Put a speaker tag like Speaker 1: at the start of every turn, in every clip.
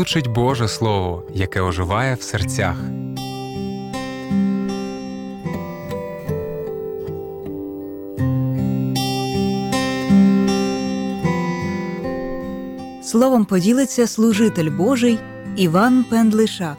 Speaker 1: звучить Боже Слово, яке оживає в серцях.
Speaker 2: Словом поділиться служитель Божий Іван Пендлишак.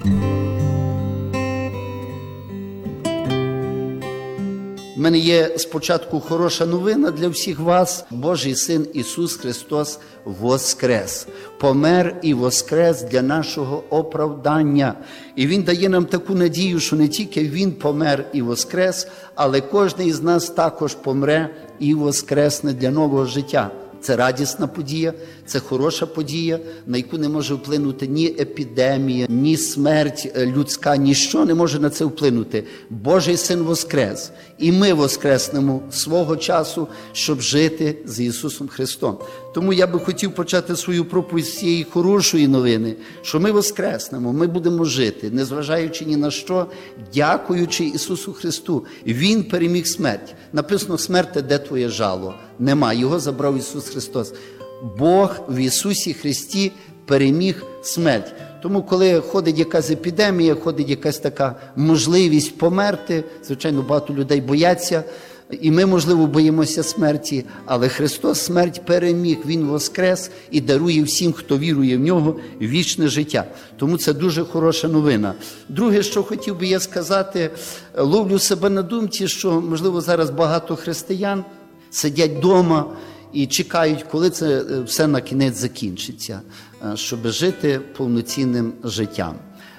Speaker 3: У мене є спочатку хороша новина для всіх вас. Божий Син Ісус Христос воскрес. Помер і воскрес для нашого оправдання. І Він дає нам таку надію, що не тільки Він помер і воскрес, але кожен із нас також помре і воскресне для нового життя. Це радісна подія, це хороша подія, на яку не може вплинути ні епідемія, ні смерть людська, ніщо не може на це вплинути. Божий Син воскрес, і ми воскреснемо свого часу, щоб жити з Ісусом Христом. Тому я би хотів почати свою проповідь з цієї хорошої новини, що ми воскреснемо, ми будемо жити, незважаючи ні на що, дякуючи Ісусу Христу. Він переміг смерть. Написано: смерти, де твоє жало? Нема, його забрав Ісус Христос. Бог в Ісусі Христі переміг смерть. Тому коли ходить якась епідемія, ходить якась така можливість померти, звичайно, багато людей бояться, і ми, можливо, боїмося смерті, але Христос смерть переміг, Він воскрес і дарує всім, хто вірує в Нього, вічне життя. Тому це дуже хороша новина. Друге, що хотів би я сказати, ловлю себе на думці, що, можливо, зараз багато християн сидять вдома і чекають, коли це все на кінець закінчиться, щоб жити повноцінним життям.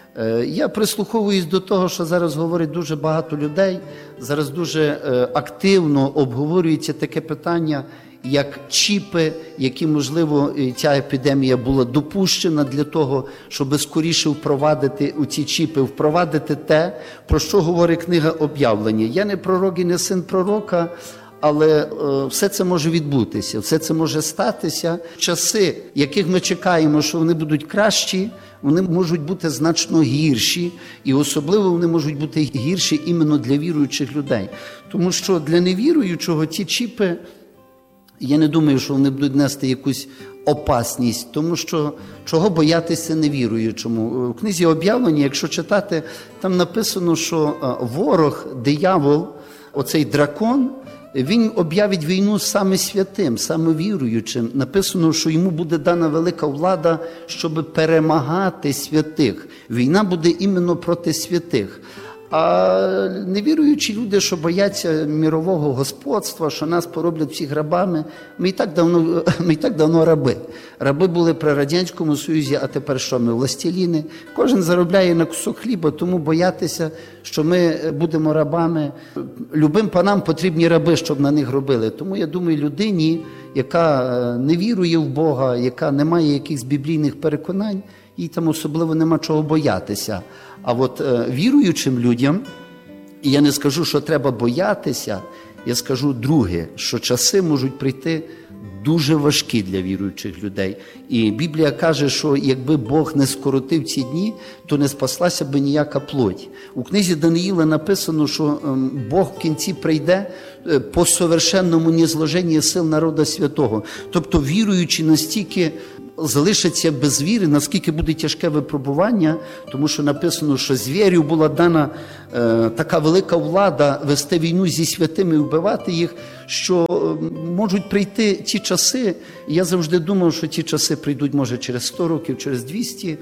Speaker 3: Я прислуховуюсь до того, що зараз говорить дуже багато людей, зараз дуже активно обговорюється таке питання, як чіпи, які, можливо, ця епідемія була допущена для того, щоб скоріше впровадити у ці чіпи, впровадити те, про що говорить книга Об'явлення. Я не пророк і не син пророка, але все це може відбутися, все це може статися. Часи, яких ми чекаємо, що вони будуть кращі, вони можуть бути значно гірші, і особливо вони можуть бути гірші іменно для віруючих людей. Тому що для невіруючого ті чіпи, я не думаю, що вони будуть нести якусь опасність, тому що чого боятися невіруючому. У книзі Об'явлення, якщо читати, там написано, що ворог, диявол, оцей дракон, він об'явить війну саме святим, саме віруючим. Написано, що йому буде дана велика влада, щоб перемагати святих. Війна буде іменно проти святих. А невіруючі люди, що бояться мірового господства, що нас пороблять всіх рабами, ми і так давно раби. Раби були при Радянському Союзі, а тепер що ми? Властеліни. Кожен заробляє на кусок хліба, тому боятися, що ми будемо рабами. Любим панам потрібні раби, щоб на них робили. Тому я думаю, людині, яка не вірує в Бога, яка не має якихось біблійних переконань, їй там особливо нема чого боятися. А от віруючим людям, і я не скажу, що треба боятися, я скажу друге, що часи можуть прийти дуже важкі для віруючих людей. І Біблія каже, що якби Бог не скоротив ці дні, то не спаслася би ніяка плоть. У книзі Даниїла написано, що Бог в кінці прийде по совершенному нізложенні сил народа святого. Тобто віруючі настільки залишаться без віри, наскільки буде тяжке випробування, тому що написано, що звірю була дана така велика влада вести війну зі святими і вбивати їх, що можуть прийти ті часи. Я завжди думав, що ті часи прийдуть, може, через 100 років, через 200.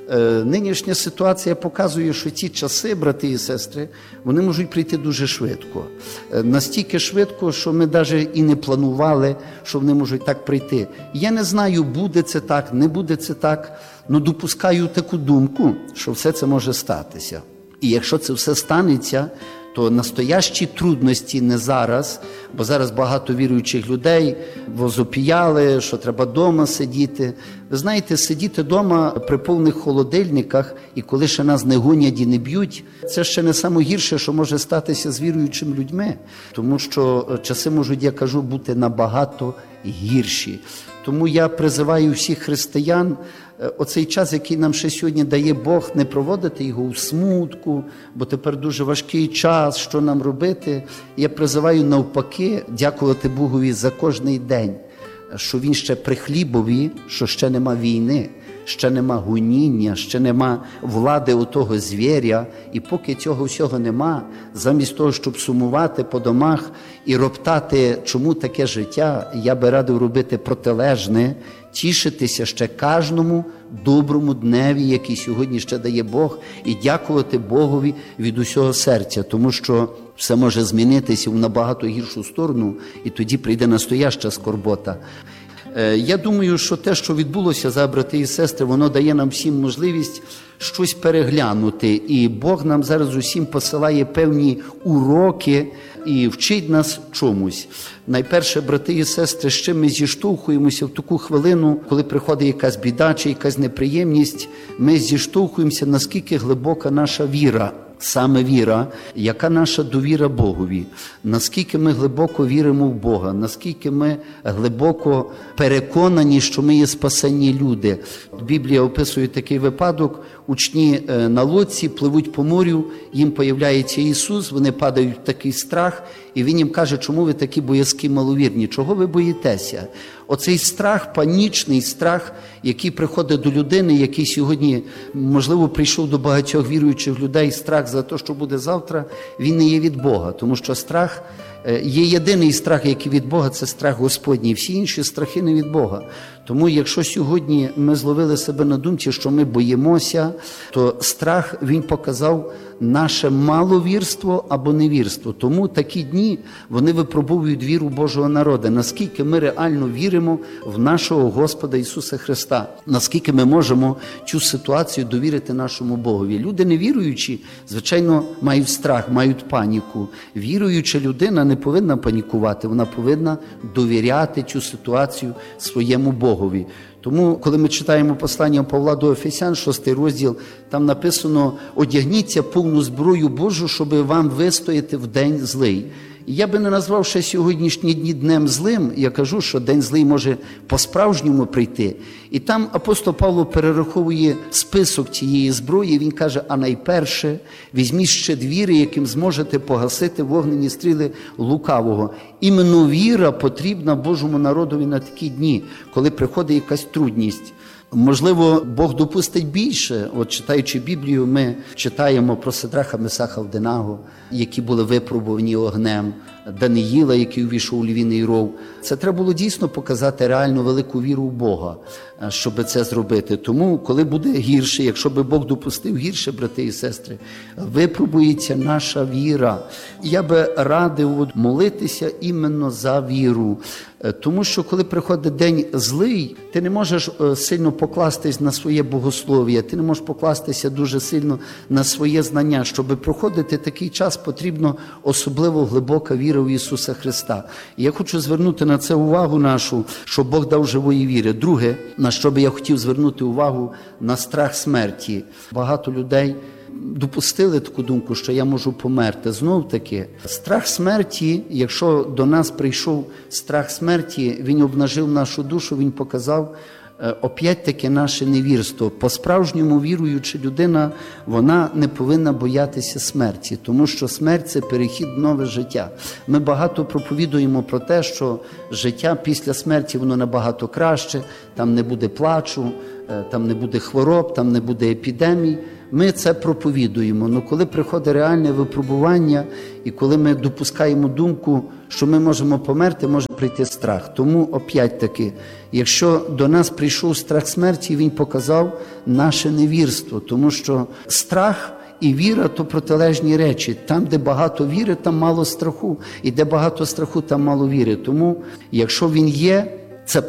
Speaker 3: Нинішня ситуація показує, що ті часи, брати і сестри, вони можуть прийти дуже швидко. Настільки швидко, що ми навіть і не планували, що вони можуть так прийти. Я не знаю, буде це так, не буде це так, але допускаю таку думку, що все це може статися. І якщо це все станеться, то настоящі трудності не зараз, бо зараз багато віруючих людей возопіяли, що треба вдома сидіти. Ви знаєте, сидіти вдома при повних холодильниках, і коли ще нас не гонять і не б'ють, це ще не найгірше, що може статися з віруючими людьми. Тому що часи можуть, я кажу, бути набагато гірші. Тому я призиваю всіх християн оцей час, який нам ще сьогодні дає Бог, не проводити його у смутку, бо тепер дуже важкий час, що нам робити. Я призиваю навпаки дякувати Богові за кожний день, що він ще при хлібові, що ще нема війни, ще нема гоніння, ще нема влади у того звіря. І поки цього всього нема, замість того, щоб сумувати по домах і роптати, чому таке життя, я би радив робити протилежне, тішитися ще кожному доброму дневі, який сьогодні ще дає Бог, і дякувати Богові від усього серця, тому що все може змінитися в набагато гіршу сторону, і тоді прийде настояща скорбота. Я думаю, що те, що відбулося за брати і сестри, воно дає нам всім можливість щось переглянути. І Бог нам зараз усім посилає певні уроки і вчить нас чомусь. Найперше, брати і сестри, з чим ми зіштовхуємося в таку хвилину, коли приходить якась біда чи якась неприємність, ми зіштовхуємося, наскільки глибока наша віра. Саме віра, яка наша довіра Богові, наскільки ми глибоко віримо в Бога, наскільки ми глибоко переконані, що ми є спасені люди. Біблія описує такий випадок, учні на лодці пливуть по морю, їм появляється Ісус, вони падають в такий страх, і Він їм каже, чому ви такі боязкі маловірні, чого ви боїтеся? Оцей страх, панічний страх, який приходить до людини, який сьогодні, можливо, прийшов до багатьох віруючих людей, страх за те, що буде завтра, він не є від Бога, тому що страх, є єдиний страх, який від Бога, це страх Господній, всі інші страхи не від Бога. Тому якщо сьогодні ми зловили себе на думці, що ми боїмося, то страх, він показав наше маловірство або невірство. Тому такі дні, вони випробовують віру Божого народу, наскільки ми реально віримо в нашого Господа Ісуса Христа, наскільки ми можемо цю ситуацію довірити нашому Богові. Люди невіруючі, звичайно, мають страх, мають паніку. Віруюча людина не повинна панікувати, вона повинна довіряти цю ситуацію своєму Богові. Тому, коли ми читаємо послання Павла до Ефесян, 6 розділ, там написано: «Одягніться повну зброю Божу, щоб вам вистояти в день злий». І я би не назвав ще сьогоднішні дні днем злим, я кажу, що день злий може по-справжньому прийти. І там апостол Павло перераховує список цієї зброї, він каже, а найперше візьміть щит віри, яким зможете погасити вогнені стріли лукавого. Іменно віра потрібна Божому народові на такі дні, коли приходить якась трудність. Можливо, Бог допустить більше. От читаючи Біблію, ми читаємо про Сидраха, Месаха, Авденаго, які були випробувані огнем, Даниїла, який увійшов у львіний ров. Це треба було дійсно показати реально велику віру в Бога, щоб це зробити. Тому, коли буде гірше, якщо би Бог допустив гірше, брати і сестри, випробується наша віра. Я би радив молитися іменно за віру. Тому що, коли приходить день злий, ти не можеш сильно покластись на своє богослов'я, ти не можеш покластися дуже сильно на своє знання. Щоб проходити такий час, потрібно особливо глибока віра в Ісуса Христа. І я хочу звернути на це увагу нашу, що Бог дав живої віри. Друге, на що би я хотів звернути увагу, на страх смерті. Багато людей допустили таку думку, що я можу померти. Знов-таки, страх смерті, якщо до нас прийшов страх смерті, він обнажив нашу душу, він показав, опять-таки, наше невірство. По-справжньому віруюча людина, вона не повинна боятися смерті, тому що смерть – це перехід в нове життя. Ми багато проповідуємо про те, що життя після смерті, воно набагато краще, там не буде плачу, там не буде хвороб, там не буде епідемій. Ми це проповідуємо, але коли приходить реальне випробування і коли ми допускаємо думку, що ми можемо померти, може прийти страх. Тому, опять-таки, якщо до нас прийшов страх смерті, він показав наше невірство, тому що страх і віра – то протилежні речі. Там, де багато віри, там мало страху, і де багато страху, там мало віри. Тому, якщо він є, це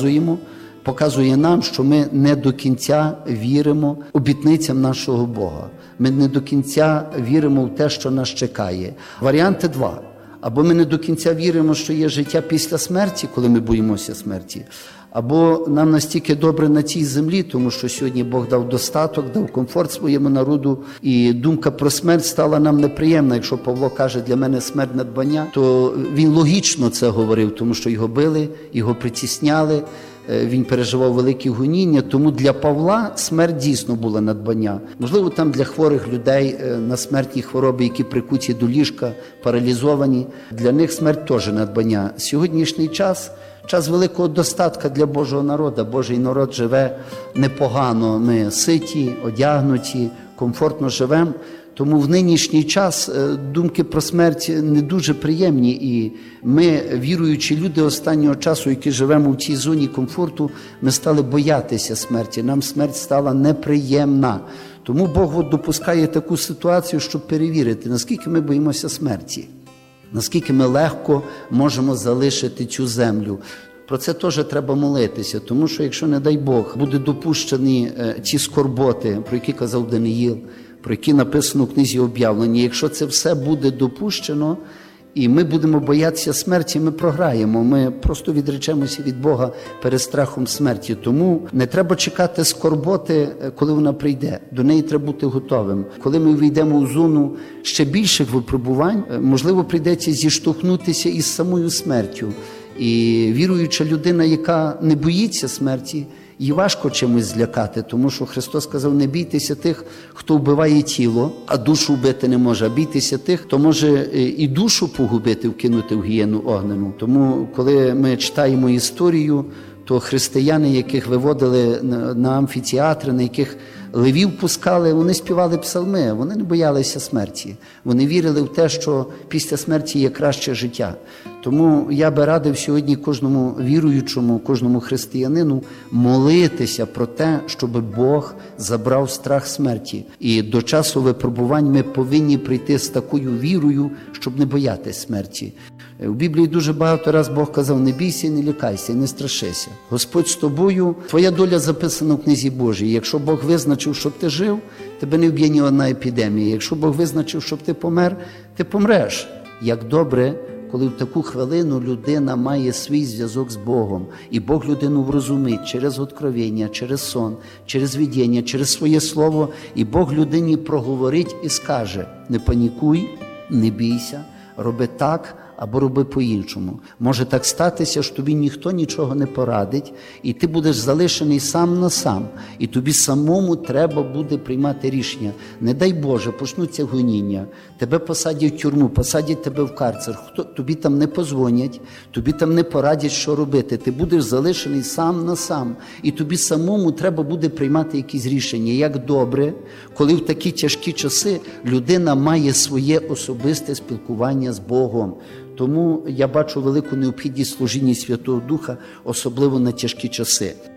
Speaker 3: показує нам, що ми не до кінця віримо обітницям нашого Бога. Ми не до кінця віримо в те, що нас чекає. Варіанти два. Або ми не до кінця віримо, що є життя після смерті, коли ми боїмося смерті, або нам настільки добре на цій землі, тому що сьогодні Бог дав достаток, дав комфорт своєму народу, і думка про смерть стала нам неприємна. Якщо Павло каже, для мене смерть надбання, то він логічно це говорив, тому що його били, його притісняли, він переживав великі гоніння, тому для Павла смерть дійсно була надбання. Можливо, там для хворих людей на смертні хвороби, які прикуті до ліжка, паралізовані, для них смерть теж надбання. Сьогоднішній час час великого достатка для Божого народу. Божий народ живе непогано, ми ситі, одягнуті, комфортно живемо. Тому в нинішній час думки про смерть не дуже приємні, і ми, віруючі люди останнього часу, які живемо в цій зоні комфорту, ми стали боятися смерті, нам смерть стала неприємна. Тому Бог допускає таку ситуацію, щоб перевірити, наскільки ми боїмося смерті, наскільки ми легко можемо залишити цю землю. Про це теж треба молитися, тому що якщо, не дай Бог, буде допущені ці скорботи, про які казав Даниїл, про які написано в книзі Об'явлення, якщо це все буде допущено, і ми будемо боятися смерті, ми програємо, ми просто відречемося від Бога перед страхом смерті. Тому не треба чекати скорботи, коли вона прийде. До неї треба бути готовим. Коли ми війдемо у зону ще більших випробувань, можливо, прийдеться зіштовхнутися із самою смертю. І віруюча людина, яка не боїться смерті, їй важко чимось злякати, тому що Христос сказав, не бійтеся тих, хто вбиває тіло, а душу вбити не може, а бійтеся тих, хто може і душу погубити, вкинути в гієну огнену. Тому, коли ми читаємо історію, то християни, яких виводили на амфітеатри, на яких левів пускали, вони співали псалми, вони не боялися смерті. Вони вірили в те, що після смерті є краще життя. Тому я би радив сьогодні кожному віруючому, кожному християнину молитися про те, щоб Бог забрав страх смерті. І до часу випробувань ми повинні прийти з такою вірою, щоб не боятися смерті. У Біблії дуже багато раз Бог казав, не бійся, не лякайся, не страшися. Господь з тобою, твоя доля записана в книзі Божій. Якщо Бог визначив, щоб ти жив, тебе не вб'є ні одна епідемія. Якщо Бог визначив, щоб ти помер, ти помреш. Як добре, коли в таку хвилину людина має свій зв'язок з Богом, і Бог людину врозумить через откровення, через сон, через видіння, через своє слово, і Бог людині проговорить і скаже, не панікуй, не бійся, роби так, або роби по-іншому. Може так статися, що тобі ніхто нічого не порадить, і ти будеш залишений сам на сам, і тобі самому треба буде приймати рішення. Не дай Боже, почнуться гоніння, тебе посадять в тюрму, посадять тебе в карцер, тобі там не позвонять, тобі там не порадять, що робити. Ти будеш залишений сам на сам, і тобі самому треба буде приймати якісь рішення. Як добре, коли в такі тяжкі часи людина має своє особисте спілкування з Богом. Тому я бачу велику необхідність служіння Святого Духа, особливо на тяжкі часи.